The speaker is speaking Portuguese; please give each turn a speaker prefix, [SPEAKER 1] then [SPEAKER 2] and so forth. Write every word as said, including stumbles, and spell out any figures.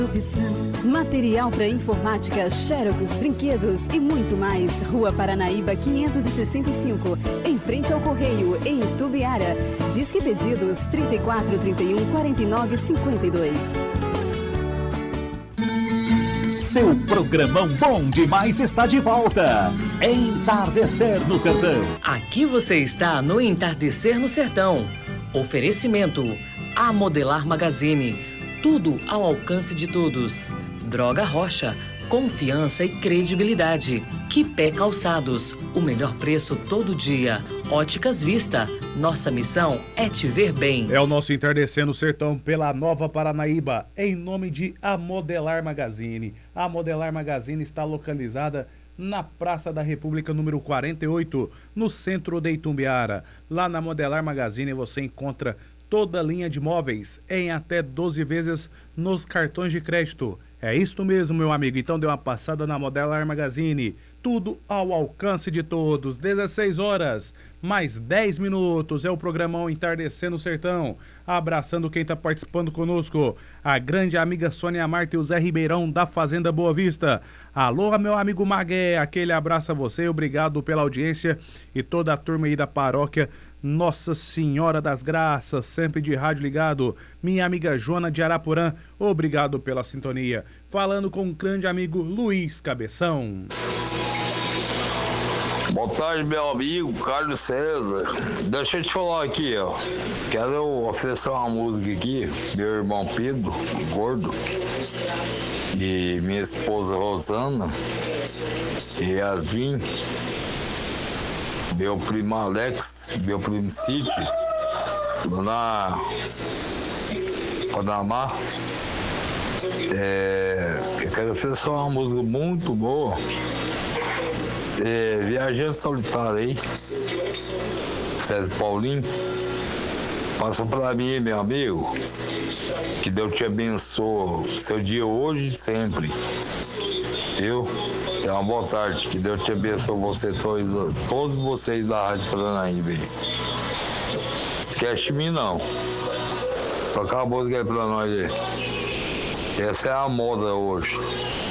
[SPEAKER 1] Opção. Material para informática, Xerox, brinquedos e muito mais. Rua Paranaíba quinhentos e sessenta e cinco, em frente ao Correio, em Itumbiara. Disque pedidos trinta e quatro, trinta e um, quarenta e nove, cinquenta e dois.
[SPEAKER 2] Seu programão bom demais está de volta. Entardecer no Sertão.
[SPEAKER 3] Aqui você está no Entardecer no Sertão. Oferecimento: A Modelar Magazine. Tudo ao alcance de todos. Droga Rocha, confiança e credibilidade. Quipé Calçados, o melhor preço todo dia. Óticas Vista, nossa missão é te ver bem.
[SPEAKER 4] É o nosso Entardecer no Sertão pela Nova Paranaíba, em nome de A Modelar Magazine. A Modelar Magazine está localizada na Praça da República, número quarenta e oito, no centro de Itumbiara. Lá na Modelar Magazine você encontra toda a linha de móveis em até doze vezes nos cartões de crédito. É isso mesmo, meu amigo. Então dê uma passada na Modelar Magazine. Tudo ao alcance de todos. dezesseis horas, mais dez minutos. É o programão Entardecer no Sertão. Abraçando quem está participando conosco. A grande amiga Sônia Marta e o Zé Ribeirão da Fazenda Boa Vista. Alô, meu amigo Magué. Aquele abraço a você. Obrigado pela audiência e toda a turma aí da paróquia Nossa Senhora das Graças, sempre de rádio ligado. Minha amiga Joana de Araporã, obrigado pela sintonia. Falando com o grande amigo Luiz Cabeção.
[SPEAKER 5] Boa tarde, meu amigo Carlos César. Deixa eu te falar aqui, ó. Quero oferecer uma música aqui. Meu irmão Pedro, gordo, e minha esposa Rosana, e Yasmin, meu primo Alex, meu primo Cípio, Dona Panamá. É, eu quero oferecer uma música muito boa. É, Viajante Solitário aí, César Paulinho. Passa pra mim, meu amigo. Que Deus te abençoe. Seu dia hoje e sempre. Viu? É uma boa tarde. Que Deus te abençoe você, todos, todos vocês da Rádio Paranaíba. Esquece de mim, não. Tocar a música aí pra nós aí. Essa é a moda hoje.